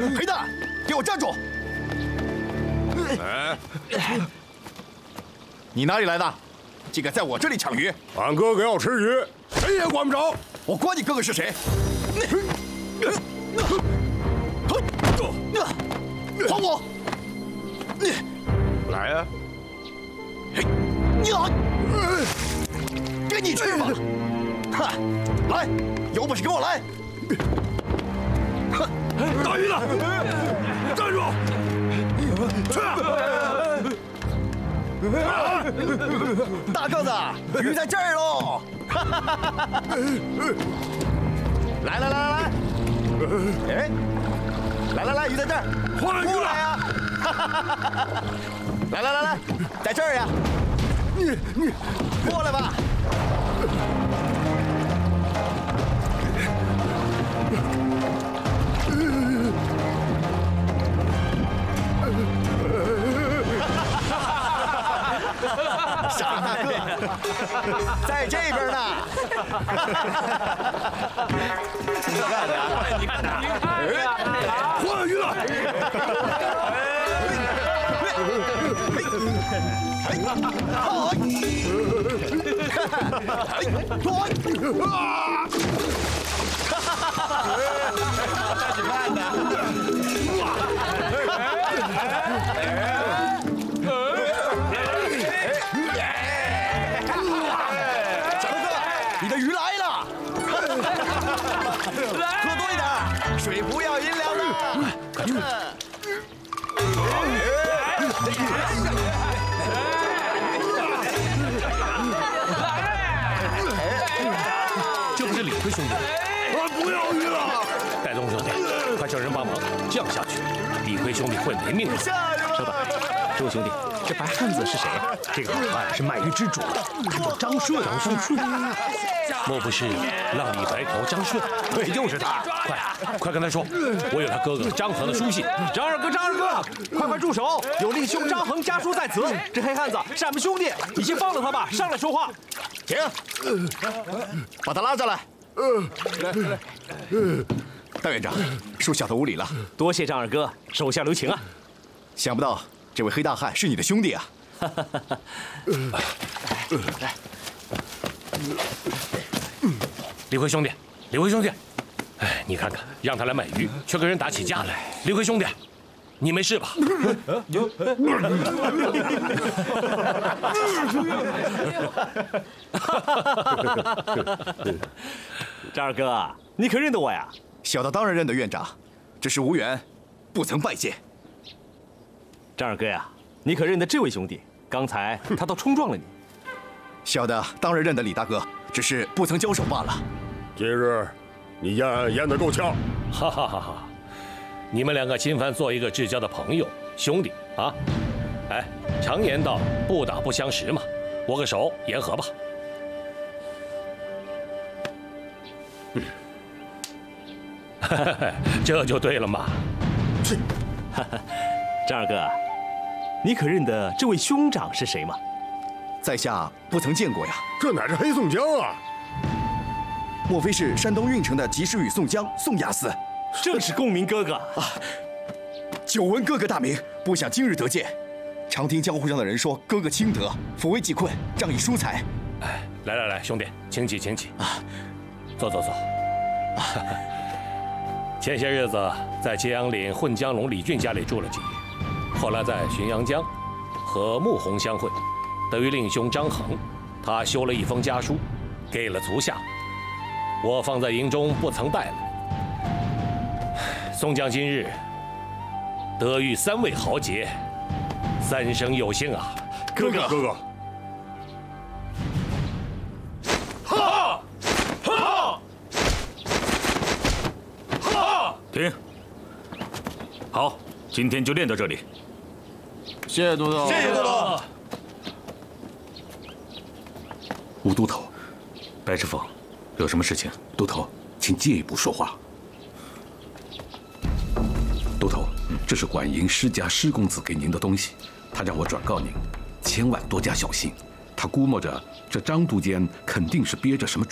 黑蛋，给我站住！你哪里来的？竟敢在我这里抢鱼！ 俺哥哥要吃鱼，谁也管不着。 我管你哥哥是谁！还我！ 来呀！ 给你去吧！哈，来，有本事跟我来！ 大鱼呢？站住！去！ 大个子，鱼在这儿喽！来！哎，来，鱼在这儿， 换鱼来呀！来，在这儿呀！你过来吧！傻大个，在这边呢。 你看他， 换鱼了！ 你的鱼来了，喝多一点，水不要阴凉的。快去！ 这不是李逵兄弟吗？ 不要鱼了！ 戴宗兄弟，快叫人帮忙降下去，李逵兄弟会没命了。 稍等，这位兄弟，这白汉子是谁啊？这个老汉是卖鱼之主，他叫张顺。张顺， 莫不是浪里白条张顺？ 对，就是他。 快跟他说，我有他哥哥张衡的书信。 张二哥，快住手！有令兄张衡家书在此。这黑汉子是俺们兄弟，你先放了他吧，上来说话。 停，把他拉下来。来，大院长，属下的无礼了。 多谢张二哥，手下留情啊。 想不到这位黑大汉是你的兄弟啊！ 来，李逵兄弟，哎，你看看，让他来买鱼，却跟人打起架来。李逵兄弟，你没事吧？ 张二哥，你可认得我呀？ 小的当然认得院长，只是无缘，不曾拜见。 张二哥呀，你可认得这位兄弟？刚才他都冲撞了你。 小的当然认得李大哥，只是不曾交手罢了。 今日你演得够呛， 哈哈哈哈！你们两个侵犯做一个至交的朋友兄弟啊！哎，常言道不打不相识嘛，握个手言和吧。这就对了嘛。 去，张二哥，你可认得这位兄长是谁吗？ 在下不曾见过呀。 这乃是黑宋江啊！ 莫非是山东运城的及时雨宋江宋押司？ 正是公明哥哥啊！久闻哥哥大名，不想今日得见。常听江湖上的人说，哥哥清德，抚慰济困，仗义疏财。 哎，来，兄弟，请起啊！坐。前些日子在揭阳岭混江龙李俊家里住了几日，后来在浔阳江和穆弘相会，得遇令兄张衡，他修了一封家书，给了足下，我放在营中不曾带来。宋江今日得遇3位豪杰，三生有幸啊！ 哥哥。 停！好，今天就练到这里。 谢谢都头。 吴都头，白石凤，有什么事情？ 都头，请进一步说话。都头，这是管营施家施公子给您的东西，他让我转告您，千万多加小心。他估摸着这张都监肯定是憋着什么